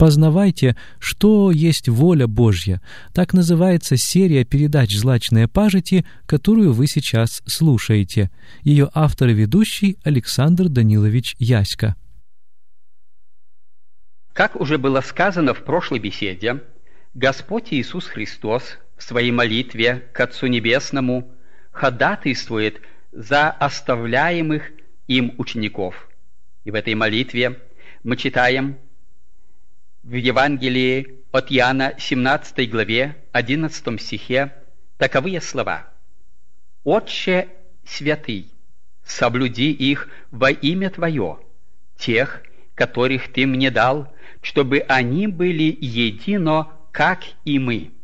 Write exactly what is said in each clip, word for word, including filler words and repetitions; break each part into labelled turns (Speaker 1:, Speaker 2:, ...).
Speaker 1: Познавайте, что есть воля Божья. Так называется серия передач «Злачные пажити», которую вы сейчас слушаете. Ее автор и ведущий Александр Данилович Яська.
Speaker 2: Как уже было сказано в прошлой беседе, Господь Иисус Христос в своей молитве к Отцу Небесному ходатайствует за оставляемых им учеников. И в этой молитве мы читаем в Евангелии от Иоанна, семнадцатой главе, одиннадцатом стихе, таковые слова: «Отче святый, соблюди их во имя Твое, тех, которых Ты мне дал, чтобы они были едино, как и мы».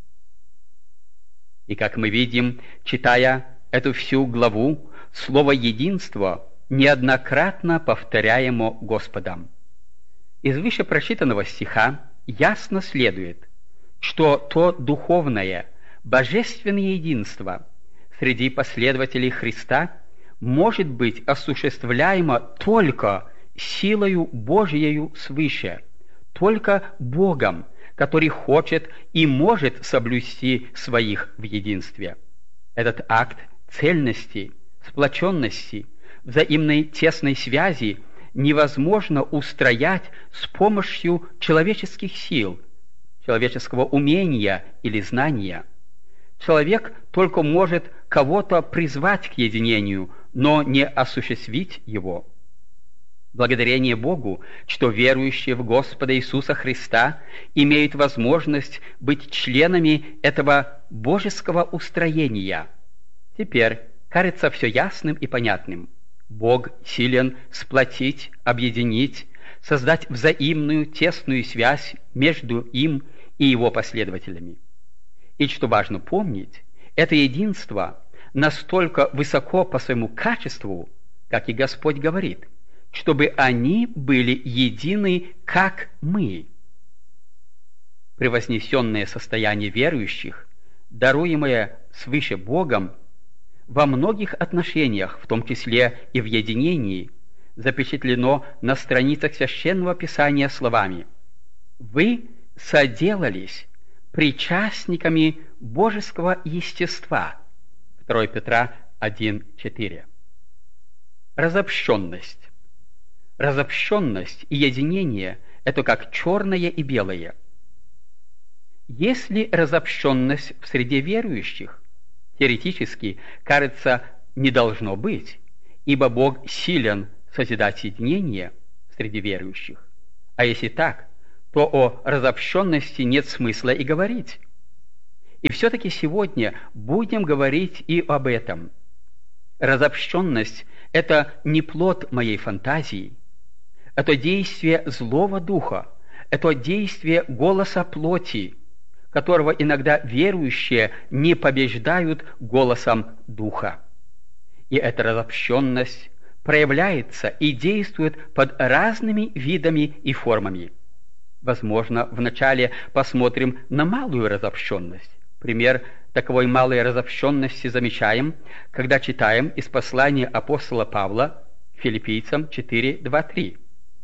Speaker 2: И как мы видим, читая эту всю главу, слово «единство» неоднократно повторяемо Господом. Из вышепрочитанного стиха ясно следует, что то духовное, божественное единство среди последователей Христа может быть осуществляемо только силою Божьею свыше, только Богом, который хочет и может соблюсти своих в единстве. Этот акт цельности, сплоченности, взаимной тесной связи невозможно устроять с помощью человеческих сил, человеческого умения или знания. Человек только может кого-то призвать к единению, но не осуществить его. Благодарение Богу, что верующие в Господа Иисуса Христа имеют возможность быть членами этого божеского устроения. Теперь кажется все ясным и понятным. Бог силен сплотить, объединить, создать взаимную тесную связь между им и его последователями. И что важно помнить, это единство настолько высоко по своему качеству, как и Господь говорит, чтобы они были едины, как мы. Превознесенное состояние верующих, даруемое свыше Богом, во многих отношениях, в том числе и в единении, запечатлено на страницах Священного Писания словами: «Вы соделались причастниками божеского естества». второе Петра один четыре. Разобщенность. Разобщенность и единение – это как черное и белое. Если разобщенность в среде верующих, теоретически, кажется, не должно быть, ибо Бог силен созидать единение среди верующих. А если так, то о разобщенности нет смысла и говорить. И все-таки сегодня будем говорить и об этом. Разобщенность – это не плод моей фантазии, это действие злого духа, это действие голоса плоти, которого иногда верующие не побеждают голосом духа. И эта разобщенность проявляется и действует под разными видами и формами. Возможно, вначале посмотрим на малую разобщенность. Пример таковой малой разобщенности замечаем, когда читаем из послания апостола Павла Филиппийцам четыре, два, три.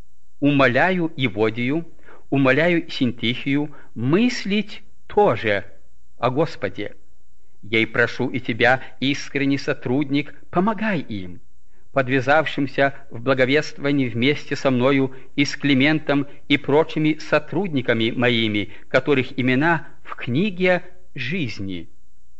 Speaker 2: «Умоляю Еводию, умоляю Синтихию мыслить тоже о Господе. Ей прошу и тебя, искренний сотрудник, помогай им, подвязавшимся в благовествовании вместе со мною и с Климентом и прочими сотрудниками моими, которых имена в книге жизни».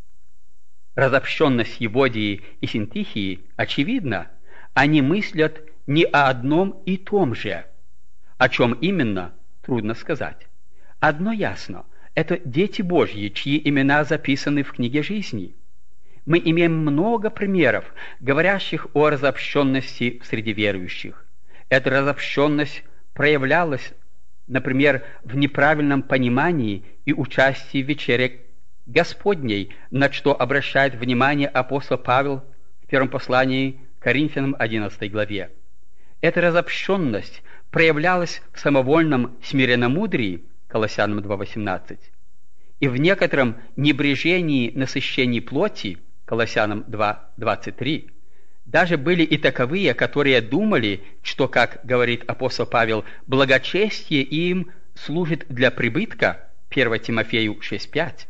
Speaker 2: Разобщенность Еводии и Синтихии очевидна. Они мыслят не о одном и том же. О чем именно, трудно сказать. Одно ясно – это дети Божьи, чьи имена записаны в книге жизни. Мы имеем много примеров, говорящих о разобщенности среди верующих. Эта разобщенность проявлялась, например, в неправильном понимании и участии в вечере Господней, на что обращает внимание апостол Павел в первом послании к Коринфянам одиннадцатой главе. Эта разобщенность проявлялась в самовольном смиренномудрии, Колоссянам два восемнадцать, и в некотором небрежении насыщении плоти, Колоссянам два двадцать три. Даже были и таковые, которые думали, что, как говорит апостол Павел, благочестие им служит для прибытка, первое Тимофею шесть пять.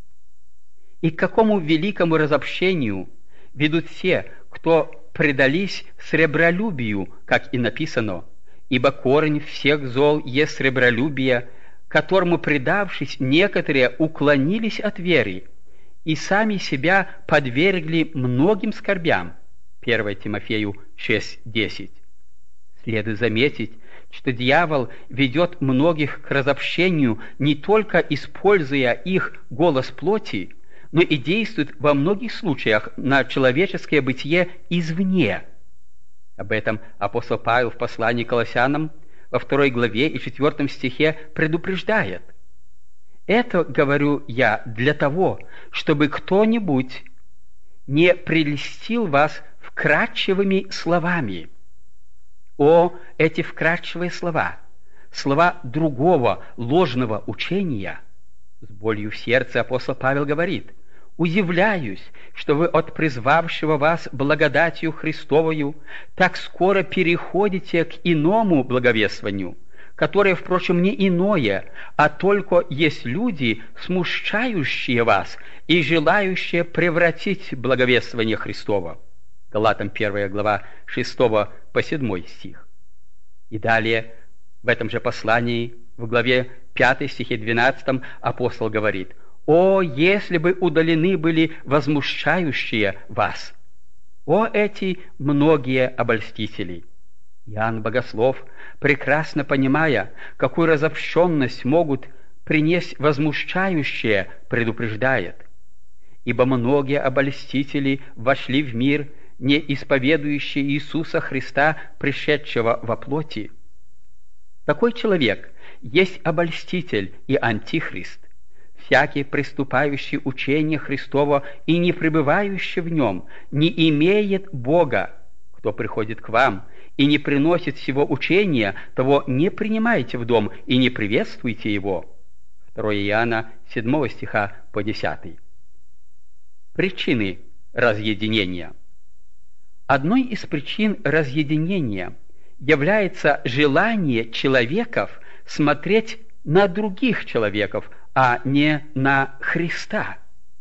Speaker 2: И к какому великому разобщению ведут те, кто предались сребролюбию, как и написано, ибо корень всех зол есть сребролюбие, которому предавшись, некоторые уклонились от веры и сами себя подвергли многим скорбям, первое Тимофею шесть десять. Следует заметить, что дьявол ведет многих к разобщению, не только используя их голос плоти, но и действует во многих случаях на человеческое бытие извне. Об этом апостол Павел в послании к Колоссянам во второй главе и четвертом стихе предупреждает. Это говорю я для того, чтобы кто-нибудь не прельстил вас вкрадчивыми словами. О, эти вкрадчивые слова, слова другого ложного учения! С болью в сердце апостол Павел говорит: «Удивляюсь, что вы от призвавшего вас благодатью Христовою так скоро переходите к иному благовествованию, которое, впрочем, не иное, а только есть люди, смущающие вас и желающие превратить благовествование Христово». Галатам первая глава шестого по седьмой стих. И далее в этом же послании в главе пятой стихе двенадцатом апостол говорит: «О, если бы удалены были возмущающие вас! О, эти многие обольстители!» Иоанн Богослов, прекрасно понимая, какую разобщенность могут принести возмущающие, предупреждает: «Ибо многие обольстители вошли в мир, не исповедующие Иисуса Христа, пришедшего во плоти». Такой человек есть обольститель и антихрист. Всякий, приступающий учение Христово и не пребывающий в нем, не имеет Бога. Кто приходит к вам и не приносит сего учения, того не принимайте в дом и не приветствуйте его. второе Иоанна седьмого стиха по десятый. Причины разъединения. Одной из причин разъединения является желание человеков смотреть на других человеков, а не на Христа.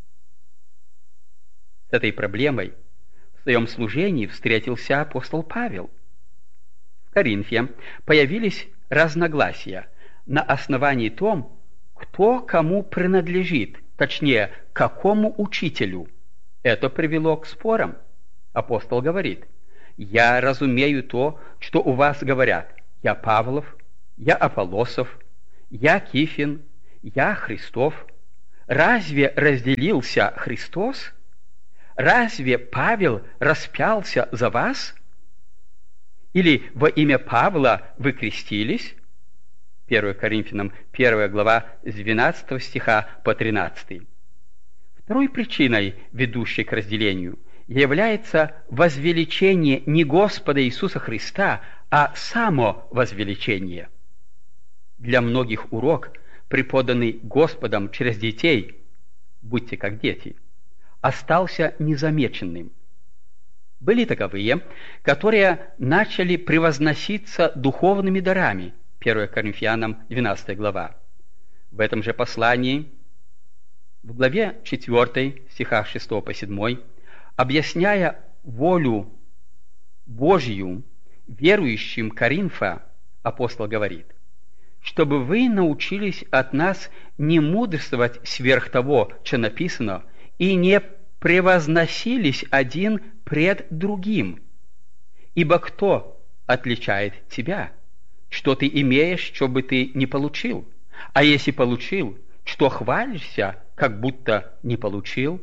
Speaker 2: С этой проблемой в своем служении встретился апостол Павел. В Коринфе появились разногласия на основании том, кто кому принадлежит, точнее, какому учителю. Это привело к спорам. Апостол говорит: «Я разумею то, что у вас говорят: я Павлов, я Аполлосов, я Кифин, я Христов. Разве разделился Христос? Разве Павел распялся за вас? Или во имя Павла вы крестились?» первое Коринфянам первая глава с двенадцатого стиха по тринадцатый. Второй причиной, ведущей к разделению, является возвеличение не Господа Иисуса Христа, а самовозвеличение. Для многих урок, преподанный Господом через детей, будьте как дети, остался незамеченным. Были таковые, которые начали превозноситься духовными дарами, первое Коринфянам двенадцатая глава. В этом же послании, в главе четвёртой, стихах шестого по седьмой, объясняя волю Божью верующим Коринфа, апостол говорит: «Чтобы вы научились от нас не мудрствовать сверх того, что написано, и не превозносились один пред другим. Ибо кто отличает тебя? Что ты имеешь, что бы ты не получил? А если получил, что хвалишься, как будто не получил?»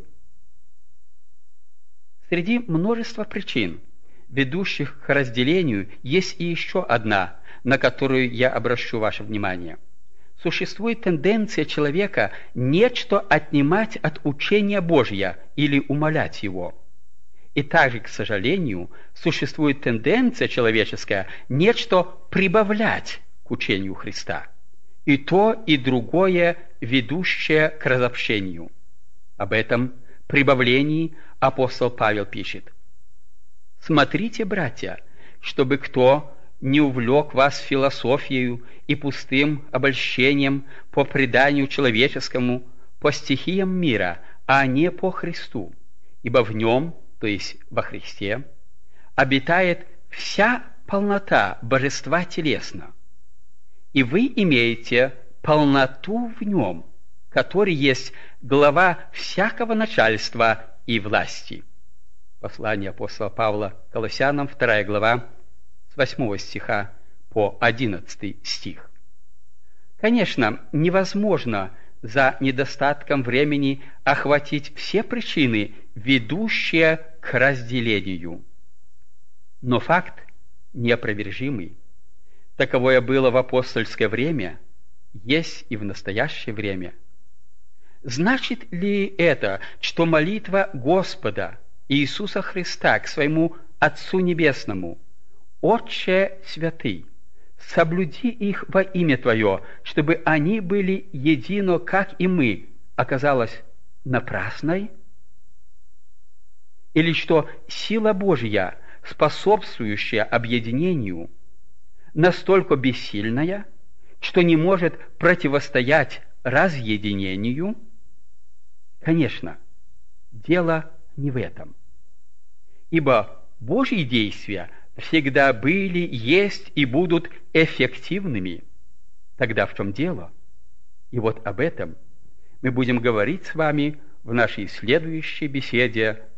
Speaker 2: Среди множества причин, ведущих к разделению, есть и еще одна, на которую я обращу ваше внимание. Существует тенденция человека нечто отнимать от учения Божьего или умалять его. И также, к сожалению, существует тенденция человеческая нечто прибавлять к учению Христа. И то, и другое, ведущее к разобщению. Об этом прибавлении апостол Павел пишет: «Смотрите, братья, чтобы кто не увлек вас философией и пустым обольщением по преданию человеческому, по стихиям мира, а не по Христу, ибо в нем, то есть во Христе, обитает вся полнота божества телесно, и вы имеете полноту в нем, который есть глава всякого начальства и власти. Послание апостола Павла к Колоссянам, вторая глава, с восьмого стиха по одиннадцатый стих. Конечно, невозможно за недостатком времени охватить все причины, ведущие к разделению. Но факт неопровержимый. Таковое было в апостольское время, есть и в настоящее время. Значит ли это, что молитва Господа Иисуса Христа к своему Отцу Небесному: «Отче святый, соблюди их во имя Твое, чтобы они были едино, как и мы», оказалась напрасной? Или что сила Божья, способствующая объединению, настолько бессильная, что не может противостоять разъединению? Конечно, дело не в этом. Ибо Божьи действия всегда были, есть и будут эффективными. Тогда в чем дело? И вот об этом мы будем говорить с вами в нашей следующей беседе